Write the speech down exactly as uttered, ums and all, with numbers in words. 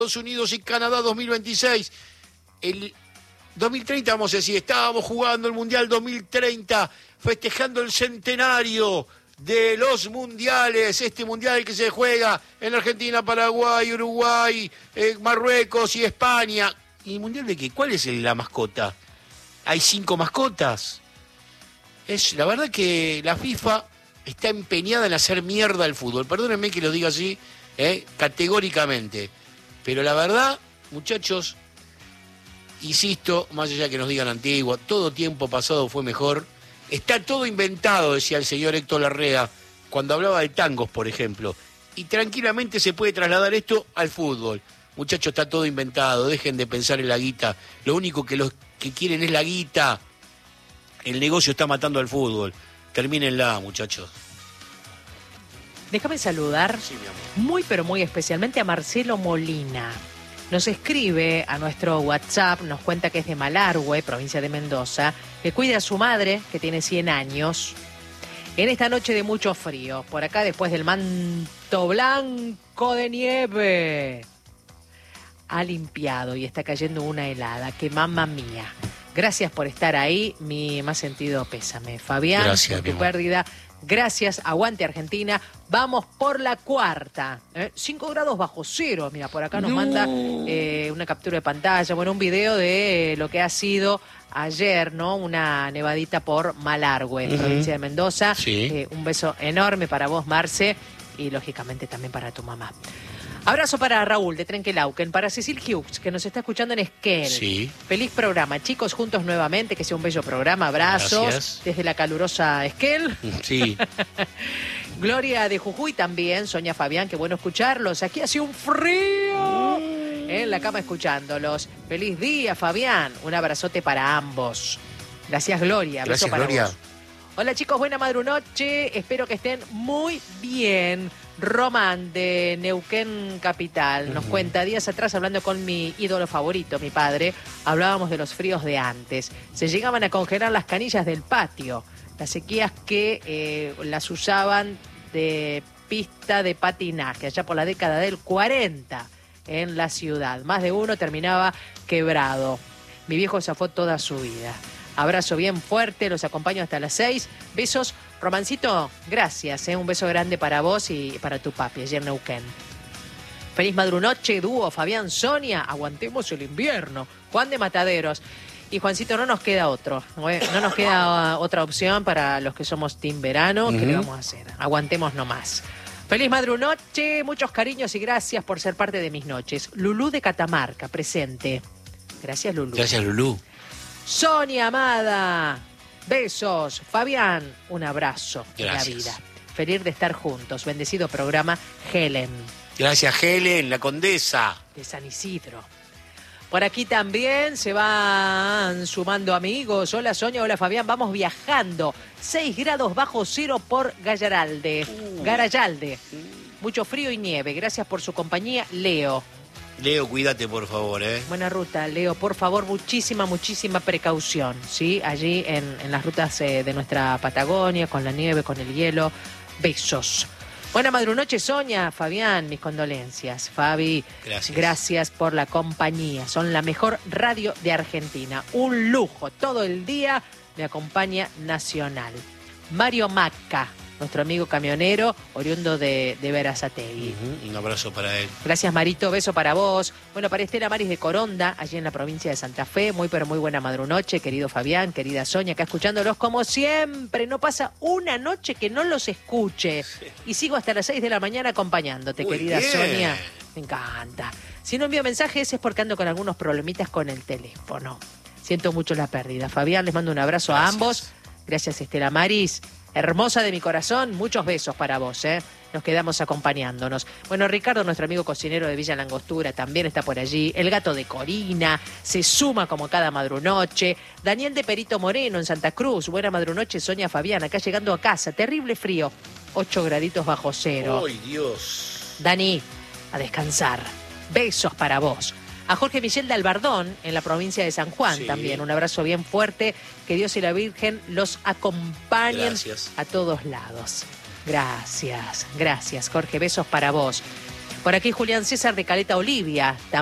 Estados Unidos y Canadá dos mil veintiséis. El dos mil treinta, vamos a decir, estábamos jugando el Mundial dos mil treinta, festejando el centenario de los mundiales, este mundial que se juega en Argentina, Paraguay, Uruguay, eh, Marruecos y España. ¿Y el mundial de qué? ¿Cuál es la mascota? Hay cinco mascotas. Es la verdad que la FIFA está empeñada en hacer mierda al fútbol. Perdónenme que lo diga así, eh, categóricamente. Pero la verdad, muchachos, insisto, más allá que nos digan antiguo, todo tiempo pasado fue mejor. Está todo inventado, decía el señor Héctor Larrea, cuando hablaba de tangos, por ejemplo. Y tranquilamente se puede trasladar esto al fútbol. Muchachos, está todo inventado, dejen de pensar en la guita. Lo único que los que quieren es la guita. El negocio está matando al fútbol. Termínenla, muchachos. Déjame saludar Sí, mi amor. muy pero muy especialmente a Marcelo Molina. Nos escribe a nuestro WhatsApp, nos cuenta que es de Malargüe, provincia de Mendoza, que cuida a su madre, que tiene cien años, en esta noche de mucho frío. Por acá, después del manto blanco de nieve, ha limpiado y está cayendo una helada. ¡Qué mamma mía! Gracias por estar ahí, mi más sentido pésame. Fabián, Gracias, por tu mi amor. pérdida. Gracias, aguante Argentina. Vamos por la cuarta. ¿eh? Cinco grados bajo cero. Mira, por acá nos No. manda eh, una captura de pantalla, bueno, un video de lo que ha sido ayer, ¿no? Una nevadita por Malargüe, Uh-huh. provincia de Mendoza. Sí. Eh, un beso enorme para vos, Marce, y lógicamente también para tu mamá. Abrazo para Raúl de Trenquelauquen, para Cecil Hughes, que nos está escuchando en Esquel. Sí. Feliz programa, chicos, juntos nuevamente, que sea un bello programa. Abrazos Gracias. desde la calurosa Esquel. Sí. Gloria de Jujuy también, Sonia Fabián, qué bueno escucharlos. Aquí hace un frío en la cama escuchándolos. Feliz día, Fabián. Un abrazote para ambos. Gracias, Gloria. Beso Gracias, para Gloria. vos. Hola, chicos, buena madrunoche. Espero que estén muy bien. Román de Neuquén Capital nos Ujú. cuenta, días atrás hablando con mi ídolo favorito, mi padre, hablábamos de los fríos de antes. Se llegaban a congelar las canillas del patio, las sequías que eh, las usaban de pista de patinaje, allá por la década del cuarenta en la ciudad. Más de uno terminaba quebrado. Mi viejo zafó toda su vida. Abrazo bien fuerte, los acompaño hasta las seis. Besos. Romancito, gracias, ¿eh? Un beso grande para vos y para tu papi, ayer en Neuquén. Feliz madrunoche, dúo, Fabián, Sonia, aguantemos el invierno. Juan de Mataderos. Y Juancito, no nos queda otro, no, no nos queda otra opción para los que somos team verano. ¿Qué le Ujú. vamos a hacer? Aguantemos nomás. Feliz madrunoche, muchos cariños y gracias por ser parte de mis noches. Lulú de Catamarca, presente. Gracias, Lulú. Gracias, Lulú. Sonia amada, besos. Fabián, un abrazo en la Gracias. vida. Feliz de estar juntos. Bendecido programa, Helen, Gracias, Helen, la condesa. de San Isidro. Por aquí también se van sumando amigos. Hola Sonia, hola Fabián. Vamos viajando. seis grados bajo cero por Gallaralde. Uh. Garayalde. Mucho frío y nieve. Gracias por su compañía, Leo. Leo, cuídate, por favor, ¿eh? Buena ruta, Leo. Por favor, muchísima, muchísima precaución, ¿sí? Allí en, en las rutas eh, de nuestra Patagonia, con la nieve, con el hielo. Besos. Buena madrunoche, Sonia, Fabián, mis condolencias. Fabi, Gracias. gracias por la compañía. Son la mejor radio de Argentina. Un lujo. Todo el día me acompaña Nacional. Mario Maca, nuestro amigo camionero, oriundo de, de Berazategui. Ujú. Un abrazo para él. Gracias, Marito. Beso para vos. Bueno, para Estela Maris de Coronda, allí en la provincia de Santa Fe. Muy, pero muy buena madrunoche, querido Fabián, querida Sonia, acá escuchándolos como siempre. No pasa una noche que no los escuche. Y sigo hasta las seis de la mañana acompañándote, Muy querida bien. Sonia. Me encanta. Si no envío mensajes es porque ando con algunos problemitas con el teléfono. Siento mucho la pérdida. Fabián, les mando un abrazo Gracias. a ambos. Gracias, Estela Maris. Hermosa de mi corazón, muchos besos para vos, ¿eh? Nos quedamos acompañándonos. Bueno, Ricardo, nuestro amigo cocinero de Villa Langostura, también está por allí. El gato de Corina se suma como cada madrunoche. Daniel de Perito Moreno en Santa Cruz. Buena madrunoche, Sonia Fabián, acá llegando a casa. Terrible frío, ocho graditos bajo cero. ¡Ay, Dios! Dani, a descansar. Besos para vos. A Jorge Michel de Albardón, en la provincia de San Juan, Sí. también. Un abrazo bien fuerte. Que Dios y la Virgen los acompañen Gracias. a todos lados. Gracias, gracias, Jorge. Besos para vos. Por aquí Julián César de Caleta Olivia.